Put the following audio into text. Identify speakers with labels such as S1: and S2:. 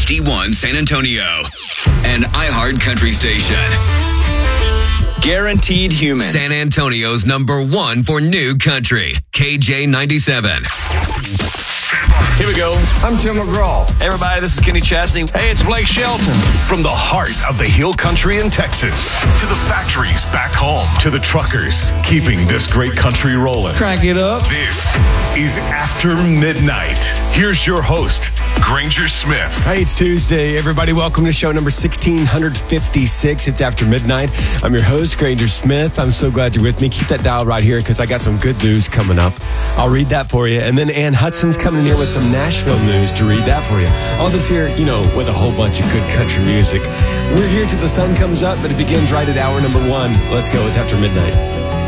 S1: HD1 San Antonio, an iHeart Country station.
S2: Guaranteed Human.
S1: San Antonio's #1 for new country, KJ97.
S3: Here we go. I'm Tim McGraw.
S2: Hey, everybody, this is Kenny Chesney.
S3: Hey, it's Blake Shelton.
S4: From the heart of the Hill Country in Texas to the factories back home to the truckers keeping this great country rolling.
S3: Crank it up.
S4: This is After Midnight. Here's your host, Granger Smith.
S5: Hey, it's Tuesday. Everybody, welcome to show number 1656. It's After Midnight. I'm your host, Granger Smith. I'm so glad you're with me. Keep that dial right here because I got some good news coming up. I'll read that for you. And then Ann Hudson's coming in here with some Nashville news to read that for you. All this here, with a whole bunch of good country music. We're here till the sun comes up, but it begins right at hour number 1. Let's go. It's After Midnight.